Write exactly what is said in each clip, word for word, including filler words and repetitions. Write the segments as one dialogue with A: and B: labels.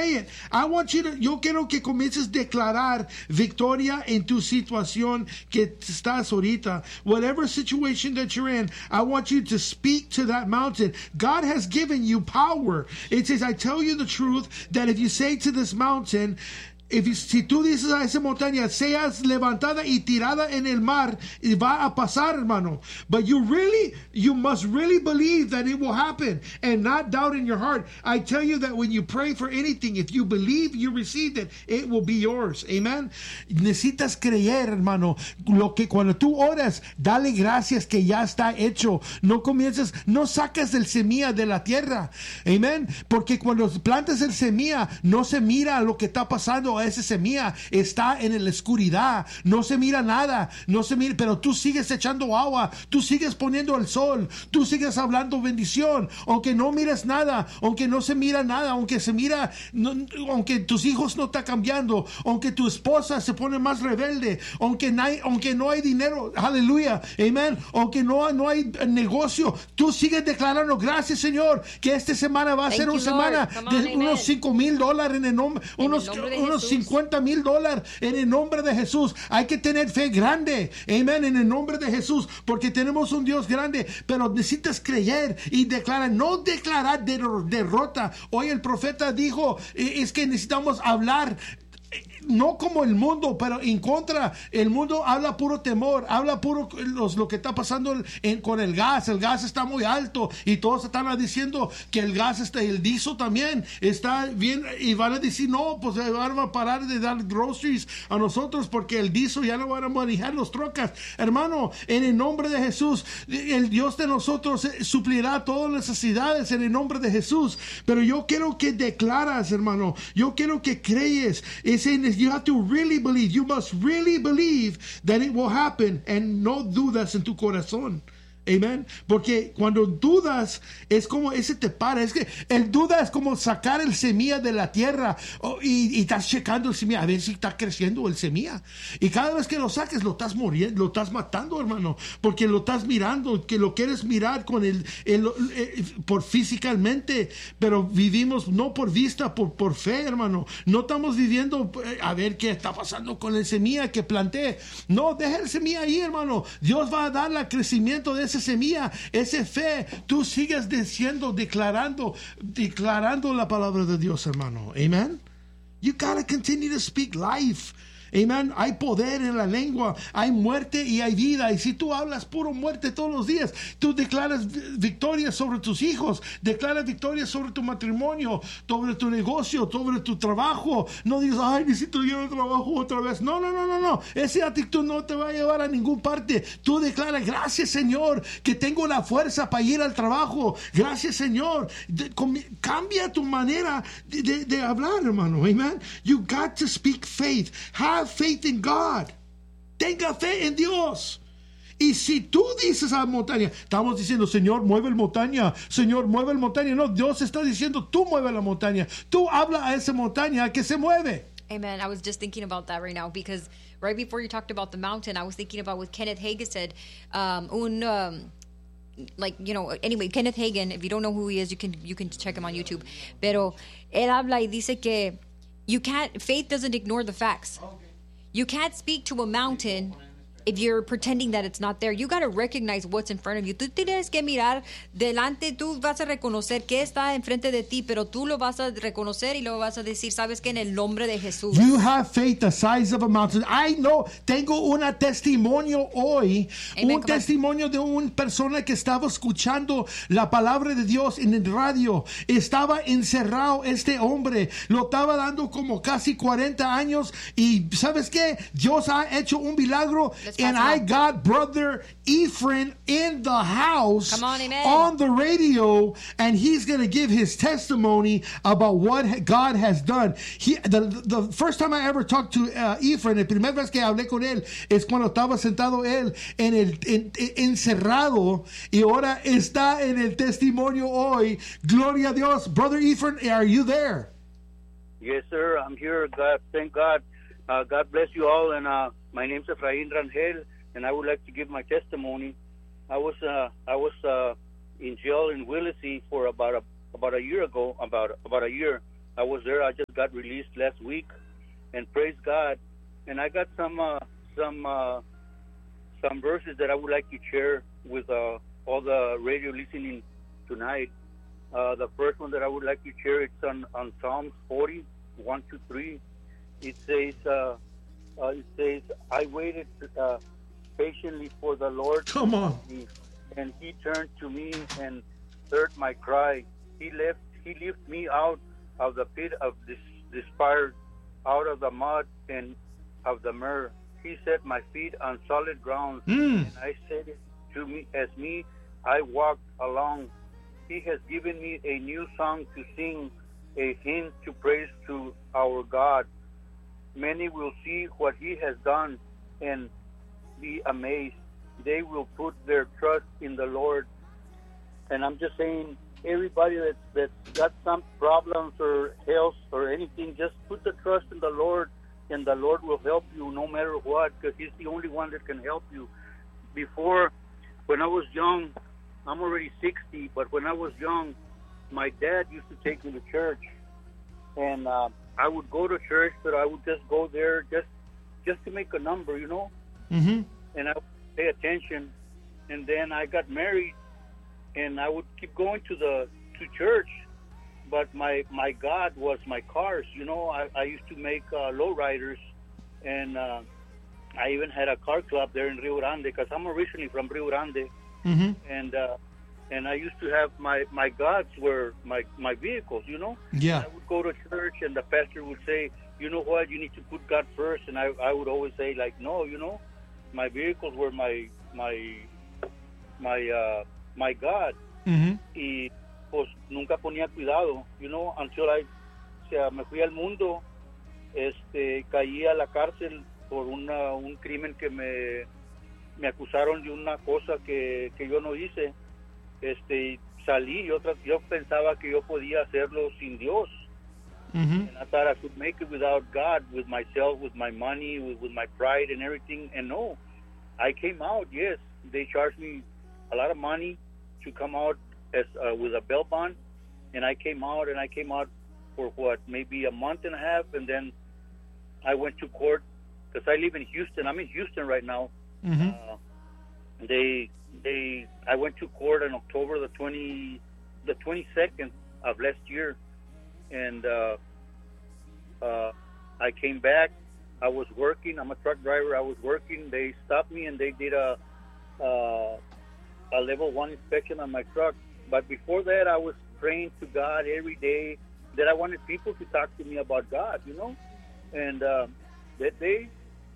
A: pray it. I want you to, yo quiero que comiences a declarar victoria en tu situación que estás ahorita. Whatever situation that you're in, I want you to speak to that mountain. God has given you power. It says, I tell you the truth, that if you say to this mountain, If you, si tú dices a esa montaña, seas levantada y tirada en el mar, y va a pasar, hermano. But you really, you must really believe that it will happen and not doubt in your heart. I tell you that when you pray for anything, if you believe you received it, it will be yours. Amen. Necesitas creer, hermano. Lo que cuando tú oras, dale gracias que ya está hecho. No comiences, no sacas el semilla de la tierra. Amen. Porque cuando plantas el semilla, no se mira lo que está pasando. Esa semilla está en la oscuridad, no se mira nada, no se mira, pero tú sigues echando agua, tú sigues poniendo el sol, tú sigues hablando bendición, aunque no mires nada, aunque no se mira nada, aunque se mira, no, aunque tus hijos no están cambiando, aunque tu esposa se pone más rebelde, aunque no hay, aunque no hay dinero, aleluya, amén, aunque no, no hay negocio, tú sigues declarando, gracias Señor, que esta semana va a
B: Thank
A: ser una
B: you,
A: semana
B: on,
A: de
B: amen.
A: unos cinco mil dólares en el nombre, unos,
B: nombre de
A: unos
B: Jesús.
A: cincuenta mil dólares en el nombre de Jesús. Hay que tener fe grande, amén, en el nombre de Jesús, porque tenemos un Dios grande, pero necesitas creer y declarar, no declarar de, derrota. Hoy el profeta dijo, es que necesitamos hablar no como el mundo, pero en contra. El mundo habla puro temor, habla puro los, lo que está pasando en, en, con el gas. El gas está muy alto y todos están diciendo que el gas está, el diesel también está bien, y van a decir no, pues van a parar de dar groceries a nosotros porque el diesel ya no van a manejar los trocas. Hermano, en el nombre de Jesús, el Dios de nosotros suplirá todas las necesidades en el nombre de Jesús. Pero yo quiero que declaras, hermano, yo quiero que crees. Ese, you have to really believe, you must really believe that it will happen, and no dudas en tu corazón. Amén. Porque cuando dudas es como ese te para. Es que el duda es como sacar el semilla de la tierra, oh, y, y estás checando el semilla a ver si está creciendo el semilla, y cada vez que lo saques lo estás muriendo, lo estás matando, hermano, porque lo estás mirando, que lo quieres mirar con el, el, el, el por físicamente, pero vivimos no por vista, por, por fe, hermano. No estamos viviendo eh, a ver qué está pasando con el semilla que planté. No, deja el semilla ahí, hermano. Dios va a dar el crecimiento de ese semilla, esa fe. Tú sigues diciendo, declarando, declarando la palabra de Dios, hermano. Amen. You gotta continue to speak life. Amen. Hay poder en la lengua, hay muerte y hay vida. Y si tú hablas puro muerte todos los días, tú declaras victoria sobre tus hijos, declaras victoria sobre tu matrimonio, sobre tu negocio, sobre tu trabajo. No digas, ay, necesito ir al trabajo otra vez. No, no, no, no, no. Esa actitud no te va a llevar a ningún parte. Tú declaras, gracias Señor, que tengo la fuerza para ir al trabajo. Gracias Señor. De, com, cambia tu manera de, de, de hablar, hermano. Amen. You got to speak faith. Have faith in God. Tenga fe en Dios. Y si tú dices a la montaña, estamos diciendo, Señor, mueve la montaña, Señor, mueve la montaña. No, Dios está diciendo, tú mueve la montaña. Tú habla a esa montaña que se mueve.
B: Amen. I was just thinking about that right now, because right before you talked about the mountain, I was thinking about what Kenneth Hagin said. Um, un, um, like, you know, anyway, Kenneth Hagin, if you don't know who he is, you can you can check him on YouTube. Pero él habla y dice que you can't, faith doesn't ignore the facts. You can't speak to a mountain if you're pretending that it's not there. You got to recognize what's in front of you. Tú tienes que mirar delante, tú vas a reconocer qué está enfrente de ti, pero tú lo vas a reconocer y lo vas a decir, sabes que en el nombre de Jesús.
A: You have faith the size of a mountain. I know, tengo un testimonio hoy,
B: Amen,
A: un testimonio de una persona que estaba escuchando la palabra de Dios en el radio. Estaba encerrado este hombre, lo estaba dando como casi cuarenta años, y ¿sabes qué? Dios ha hecho un milagro. And I got brother Ephraim in the house.
B: Come on, amen.
A: On the radio, and he's going to give his testimony about what God has done. He, the, the first time I ever talked to uh, Ephraim, la primera vez que hablé con él es cuando estaba sentado él en el en, en, encerrado, y ahora está en el testimonio hoy. Gloria a Dios. Brother Ephraim, are you there?
C: Yes, sir. I'm here. God, thank God. Uh, God bless you all. And uh, my name's Efraín Rangel, and I would like to give my testimony. I was uh, I was uh, in jail in Willacy for about a about a year ago, about about a year, I was there. I just got released last week, and praise God. And I got some uh, some uh, some verses that I would like to share with uh, all the radio listening tonight. Uh, the first one that I would like to share, it's on, on Psalms forty, one to three. It says, uh, uh, it says, I waited uh, patiently for the Lord.
A: Come on.
C: And he turned to me and heard my cry. He left, he lifted me out of the pit of this despair, out of the mud and of the mire. He set my feet on solid ground.
A: Mm.
C: And I said it to me as me I walked along. He has given me a new song to sing, a hymn to praise to our God. Many will see what he has done and be amazed. They will put their trust in the Lord. And I'm just saying, everybody that's, that's got some problems or health or anything, just put the trust in the Lord, and the Lord will help you no matter what, because he's the only one that can help you. Before, when I was young, I'm already sixty, but when I was young, my dad used to take me to church. And uh, I would go to church, but I would just go there just just to make a number, you know?
A: Mm-hmm.
C: And I would pay attention. And then I got married, and I would keep going to the to church. But my, my God was my cars, you know? I, I used to make uh, lowriders, and uh, I even had a car club there in Rio Grande, because I'm originally from Rio Grande.
A: Mm-hmm.
C: And uh, and I used to have my, my gods were my, my vehicles, you know?
A: Yeah.
C: I would go to church, and the pastor would say, you know what, you need to put God first. And I, I would always say, like, no, you know, my vehicles were my my my uh, my God.
A: Mm-hmm.
C: Y pues nunca ponía cuidado, you know, until I, o sea, me fui al mundo, este, caí a la cárcel por una, un crimen que me, me acusaron de una cosa que, que yo no hice. Este, salí, yo, tra- yo pensaba que yo podía hacerlo sin Dios.
A: Mm-hmm.
C: And I thought I could make it without God, with myself, with my money, with, with my pride and everything. And no, I came out, yes. They charged me a lot of money to come out as uh, with a bail bond. And I came out, and I came out for what, maybe a month and a half. And then I went to court, because I live in Houston. I'm in Houston right now.
A: Mm-hmm.
C: Uh, they, they, I went to court on October the twenty, the twenty-second of last year. And uh, uh, I came back. I was working. I'm a truck driver. I was working. They stopped me, and they did a uh, a level one inspection on my truck. But before that, I was praying to God every day that I wanted people to talk to me about God, you know. And uh, that day,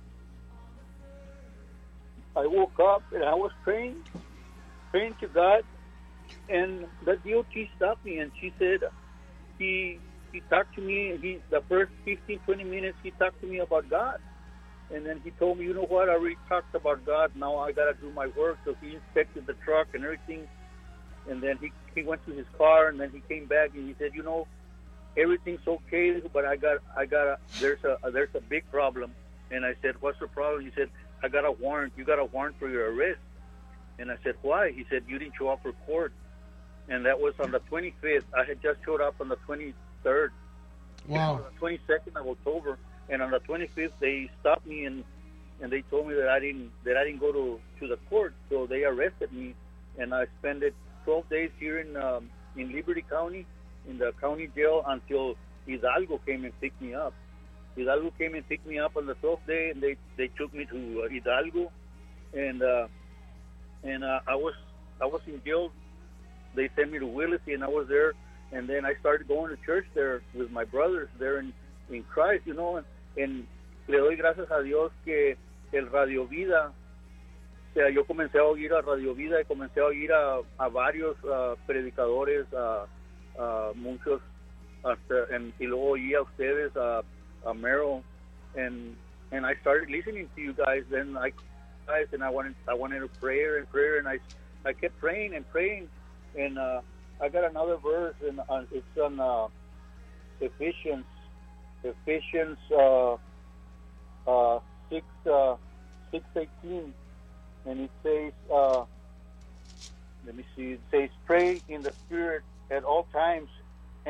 C: I woke up and I was praying, praying to God, and the D O T stopped me, and she said, he he talked to me, he the first fifteen, twenty minutes, he talked to me about God. And then he told me, you know what, I already talked about God, now I got to do my work. So he inspected the truck and everything. And then he, he went to his car, and then he came back, and he said, you know, everything's okay, but I got, I got a, there's a, there's a big problem. And I said, what's the problem? He said, I got a warrant. You got a warrant for your arrest. And I said, why? He said, you didn't show up for court. And that was on the twenty-fifth. I had just showed up on the twenty-third.
A: Wow.
C: On the twenty-second of October. And on the twenty-fifth, they stopped me, and, and they told me that I didn't that I didn't go to, to the court. So they arrested me, and I spent it twelve days here in um, in Liberty County, in the county jail, until Hidalgo came and picked me up. Hidalgo came and picked me up on the twelfth day, and they, they took me to uh, Hidalgo, and uh, and uh, I was I was in jail. They sent me to Willacy, and I was there, and then I started going to church there with my brothers there in, in Christ, you know, and, and le doy gracias a Dios que el Radio Vida, o sea, yo comencé a oír a Radio Vida y comencé a oír a, a varios uh, predicadores, a, a muchos, hasta, and, y luego oí a ustedes, a, a Merrill, and and I started listening to you guys. Then I, guys, and I wanted I wanted to pray and prayer, and I I kept praying and praying. And uh, I got another verse, and uh, it's on uh, Ephesians, Ephesians uh, uh, six uh, six eighteen, and it says, uh, let me see, it says, pray in the Spirit at all times, and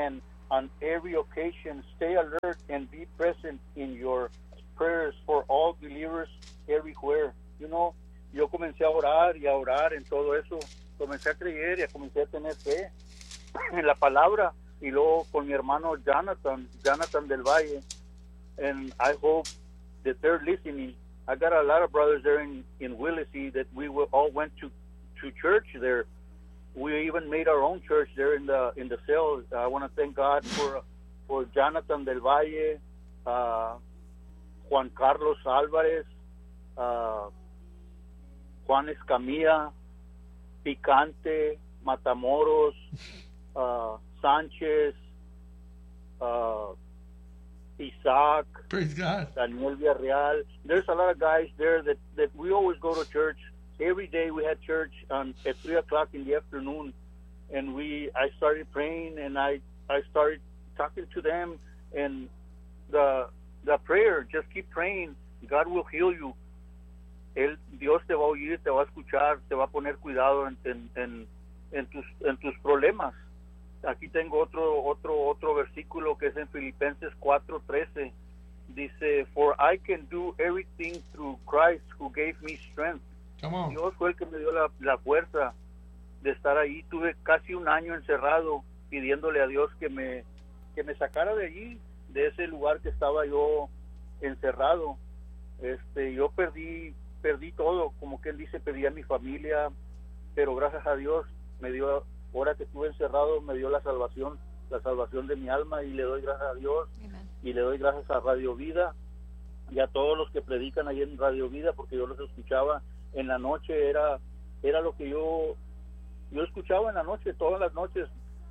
C: on every occasion, stay alert and be present in your prayers for all believers everywhere. You know, yo comencé a orar y a orar en todo eso. Comencé a creer y comencé a tener fe en la palabra. Y luego con mi hermano Jonathan, Jonathan del Valle. And I hope that they're listening. I got a lot of brothers there in, in Willacy that we were, all went to, to church there. We even made our own church there in the in the cell. I want to thank God for for Jonathan del Valle, uh, Juan Carlos Álvarez, uh, Juan Escamilla, Picante, Matamoros, uh, Sánchez, uh, Isaac,
A: Praise God.
C: Daniel Villarreal. There's a lot of guys there that, that we always go to church. Every day we had church um, at three o'clock in the afternoon, and we I started praying, and I, I started talking to them, and the the prayer, just keep praying, God will heal you. Él, Dios te va a oír, te va a escuchar, te va a poner cuidado en, en, en, en tus en tus problemas. Aquí tengo otro otro otro versículo que es en Filipenses cuatro trece. Dice, for I can do everything through Christ who gave me strength.
A: Come on.
C: Dios fue el que me dio la, la fuerza de estar ahí. Tuve casi un año encerrado pidiéndole a Dios que me que me sacara de allí, de ese lugar que estaba yo encerrado. Este, yo perdí perdí todo, como que él dice, perdí a mi familia, pero gracias a Dios me dio, ahora que estuve encerrado, me dio la salvación, la salvación de mi alma, y le doy gracias a Dios. Amen. Y le doy gracias a Radio Vida y a todos los que predican ahí en Radio Vida, porque yo los escuchaba en la noche. Era era lo que yo yo escuchaba en la noche, todas las noches.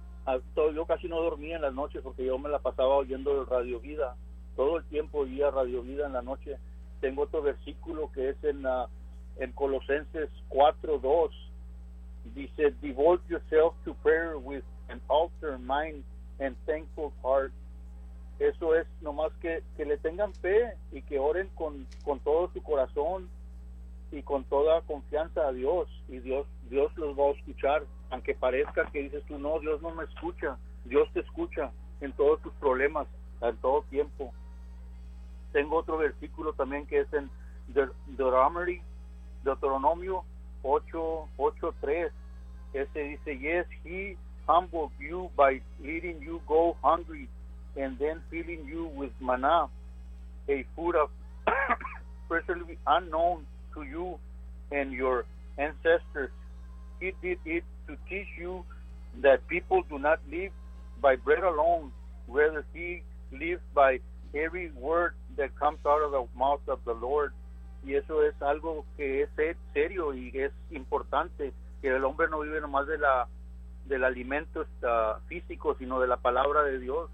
C: Yo casi no dormía en las noches porque yo me la pasaba oyendo Radio Vida, todo el tiempo oía Radio Vida en la noche. Tengo otro versículo que es en uh, en Colosenses cuatro dos. Dice, devote yourself to prayer with an altar mind and thankful heart. Eso es nomás que, que le tengan fe y que oren con, con todo su corazón y con toda confianza a Dios, y Dios Dios los va a escuchar, aunque parezca que dices tú, no, Dios no me escucha. Dios te escucha en todos tus problemas, en todo tiempo. Tengo otro versículo también que es en Deuteronomy, Deuteronomio ocho tres. Ese dice, yes, he humbled you by letting you go hungry and then filling you with manna, a food of previously unknown to you and your ancestors. He did it to teach you that people do not live by bread alone, rather he lives by every word that comes out of the mouth of the Lord. Y eso es algo que es serio y es importante, que el hombre no vive nomás de la del alimento uh, físico, sino de la palabra de Dios.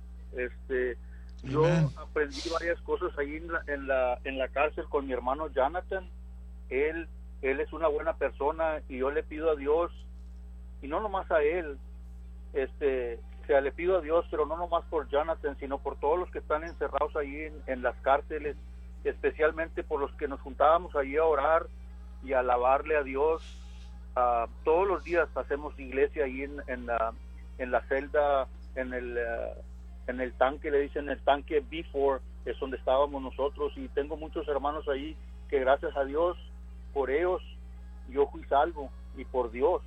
C: Este, yo
A: Amen.
C: aprendí varias cosas ahí en la, en la en la cárcel con mi hermano Jonathan. Él él es una buena persona y yo le pido a Dios, y no nomás a él, este, o sea, le pido a Dios, pero no nomás por Jonathan, sino por todos los que están encerrados ahí en, en las cárceles, especialmente por los que nos juntábamos ahí a orar y a alabarle a Dios. Uh, todos los días hacemos iglesia ahí en, en la en la celda, en el uh, en el tanque, le dicen el tanque B cuatro, es donde estábamos nosotros, y tengo muchos hermanos ahí que gracias a Dios, por ellos yo fui salvo, y por Dios,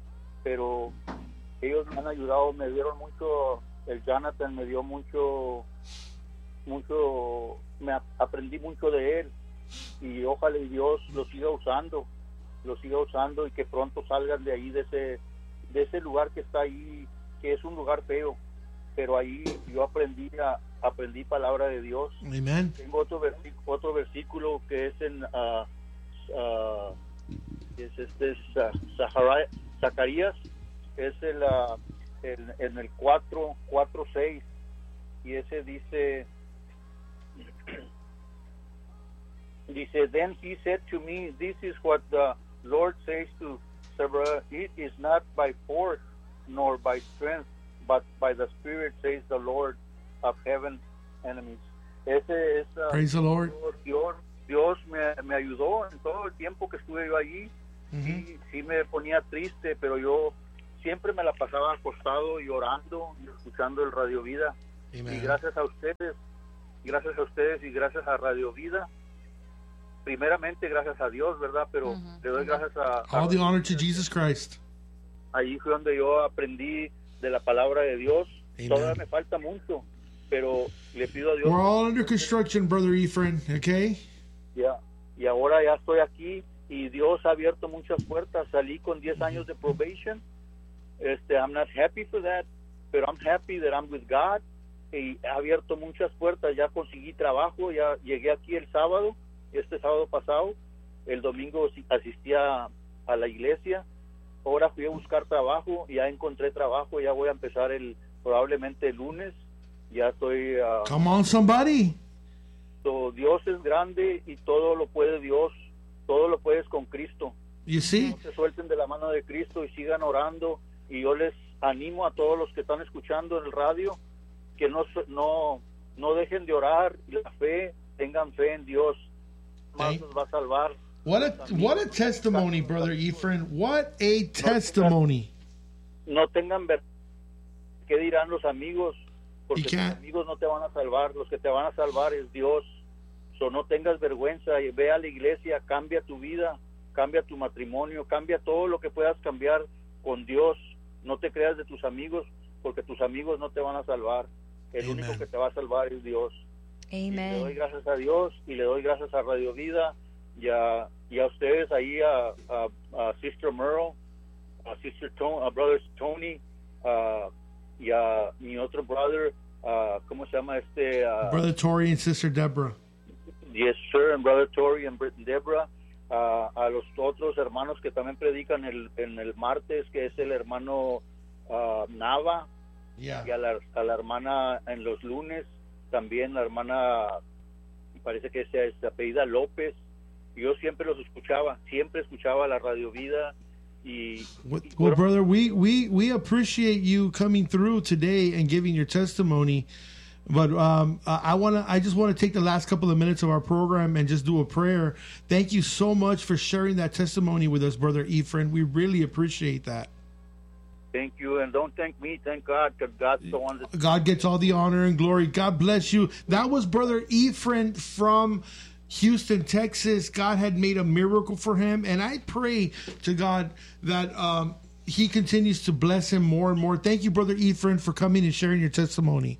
C: pero ellos me han ayudado, me dieron mucho, el Jonathan me dio mucho, mucho, me a, aprendí mucho de él, y ojalá y Dios lo siga usando, lo siga usando, y que pronto salgan de ahí, de ese, de ese lugar que está ahí, que es un lugar feo, pero ahí yo aprendí a, aprendí palabra de Dios.
A: Amen.
C: Tengo otro versículo, otro versículo que es en uh, uh, es este es, uh, Zacarías, es el, uh, el en el cuatro seis, y ese dice dice then he said to me, this is what the Lord says to Sarah, it is not by force nor by strength, but by the Spirit, says the Lord of heaven enemies. Ese es uh,
A: Praise the Lord.
C: Dios, Dios me, me ayudó en todo el tiempo que estuve yo allí. Uh-huh. Sí, sí me ponía triste, pero yo siempre me la pasaba acostado y orando y escuchando el Radio Vida.
A: Amen.
C: Y gracias a ustedes, gracias a ustedes y gracias a Radio Vida, primeramente gracias a Dios, ¿verdad? Pero
B: Ujú.
C: le doy gracias a, a
A: All the honor to Jesus Christ.
C: ahí fue donde yo aprendí de la palabra de Dios.
A: Amen.
C: Todavía me falta mucho, pero le pido a Dios.
A: We're all under construction, Brother Ephraim, okay?
C: Ya, y ahora ya estoy aquí y Dios ha abierto muchas puertas. Salí con diez años de probation. Este, I'm not happy for that, but I'm happy that I'm with God. Y ha abierto muchas puertas. Ya conseguí trabajo, ya llegué aquí el sábado, este sábado pasado. El domingo asistí a, a la iglesia. Ahora fui a buscar trabajo, ya encontré trabajo, ya voy a empezar el probablemente el lunes. Ya estoy... Uh,
A: Come on, somebody.
C: so, Dios es grande y todo lo puede Dios. Todo lo puedes con Cristo.
A: You see?
C: No se suelten de la mano de Cristo y sigan orando. Y yo les animo a todos los que están escuchando en el radio que no no no dejen de orar. La fe, tengan fe en Dios. Más
A: Thank-
C: nos va a salvar.
A: What a what a testimony, Brother Ephraim. What a testimony.
C: No tengan ver qué dirán los amigos, porque
A: ¿Y
C: los
A: qué?
C: amigos no te van a salvar. Los que te van a salvar es Dios. So, no tengas vergüenza y ve a la iglesia, cambia tu vida, cambia tu matrimonio, cambia todo lo que puedas cambiar con Dios. No te creas de tus amigos, porque tus amigos no te van a salvar. El
A: Amen.
C: único que te va a salvar es Dios. Y le doy
B: Amen.
C: gracias a Dios y le doy gracias a Radio Vida y a, y a ustedes ahí, a, a, a Sister Merle, a Sister Tony, a Brother Tony, uh, y a mi otro brother, uh, ¿cómo se llama este? Uh,
A: Brother Tori and Sister Deborah.
C: Yes, sir, and Brother Tori and Brit- Deborah, uh, a los otros hermanos que también predican el, en el martes, que es el hermano uh, Nava,
A: Yeah.
C: y a la, a la hermana en los lunes, también la hermana, parece que se, se apellida López. Yo siempre los escuchaba, siempre escuchaba la Radio Vida. Y,
A: Well,
C: y
A: well,
C: fueron-
A: brother, we, we, we appreciate you coming through today and giving your testimony. But um, I I want to. I just want to take the last couple of minutes of our program and just do a prayer. Thank you so much for sharing that testimony with us, Brother Ephraim. We really appreciate that.
C: Thank you, and don't thank me, thank God, because God's the one that...
A: God gets all the honor and glory. God bless you. That was Brother Ephraim from Houston, Texas. God had made a miracle for him, and I pray to God that um, He continues to bless him more and more. Thank you, Brother Ephraim, for coming and sharing your testimony.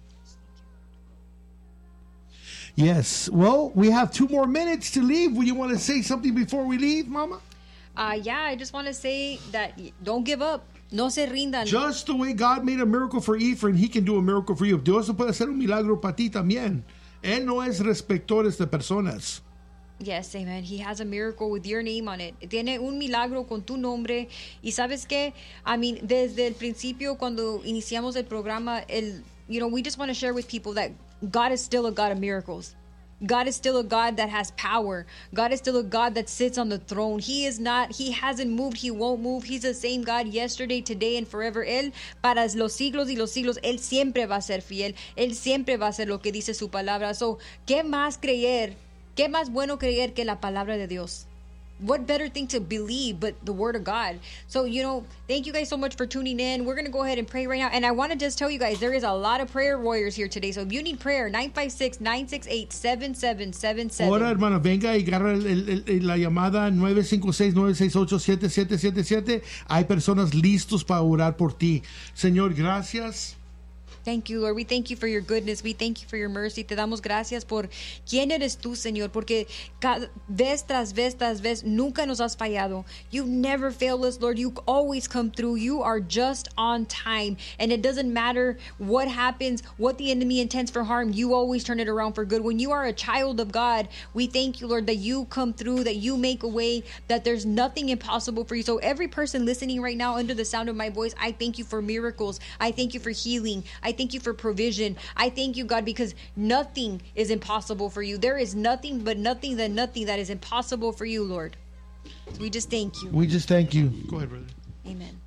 A: Yes. Well, we have two more minutes to leave. Would you want to say something before we leave, Mama?
B: Uh, yeah, I just want to say that y- don't give up. No se rindan.
A: Just the way God made a miracle for Ephraim, He can do a miracle for you. Dios puede hacer un milagro para ti también. Él no es respectores de personas.
B: Yes, amen. He has a miracle with your name on it. Tiene un milagro con tu nombre. Y sabes qué? I mean, desde el principio, cuando iniciamos el programa, el, you know, we just want to share with people that God is still a God of miracles. God is still a God that has power. God is still a God that sits on the throne. He is not, He hasn't moved, He won't move. He's the same God yesterday, today, and forever. Él, para los siglos y los siglos, Él siempre va a ser fiel. Él siempre va a hacer lo que dice su palabra. So, ¿qué más creer? ¿Qué más bueno creer que la palabra de Dios? What better thing to believe but the word of God? So, you know, thank you guys so much for tuning in. We're going to go ahead and pray right now. And I want to just tell you guys, there is a lot of prayer warriors here today. So if you need prayer, nine five six, nine six eight, seven seven seven seven.
A: Ahora, hermano, venga y agarra el- el- el- la llamada nueve cinco seis, nueve seis ocho, siete siete siete siete. Hay personas listos para orar por ti. Señor, gracias.
B: Thank you, Lord. We thank you for your goodness. We thank you for your mercy. Te damos gracias por quién eres tú, Señor, porque cada vez tras vez tras vez nunca nos has fallado. You never fail us, Lord. You always come through. You are just on time. And it doesn't matter what happens, what the enemy intends for harm, you always turn it around for good. When you are a child of God, we thank you, Lord, that you come through, that you make a way, that there's nothing impossible for you. So every person listening right now under the sound of my voice, I thank you for miracles. I thank you for healing. I thank you for provision. I thank you, God, because nothing is impossible for you. There is nothing but nothing than nothing that is impossible for you, Lord. We just thank you.
A: We just thank you. Go ahead, brother.
B: Amen.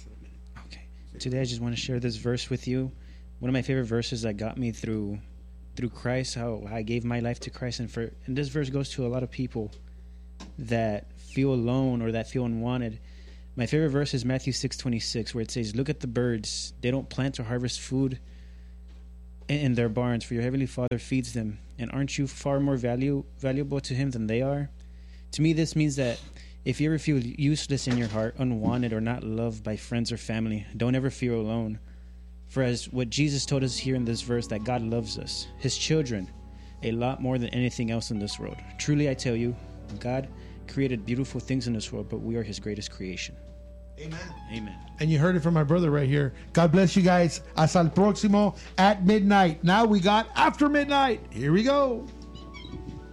D: Okay. Today I just want to share this verse with you. One of my favorite verses that got me through through Christ, how I gave my life to Christ, and for and this verse goes to a lot of people that feel alone or that feel unwanted. My favorite verse is Matthew six twenty-six, where it says, "Look at the birds. They don't plant or harvest food in their barns, for your heavenly Father feeds them. And aren't you far more value, valuable to him than they are?" To me, this means that if you ever feel useless in your heart, unwanted, or not loved by friends or family, don't ever feel alone. For as what Jesus told us here in this verse, that God loves us, his children, a lot more than anything else in this world. Truly, I tell you, God created beautiful things in this world, but we are his greatest creation.
A: Amen.
D: Amen.
A: And you heard it from my brother right here. God bless you guys. Hasta el próximo at midnight. Now we got after midnight. Here we go.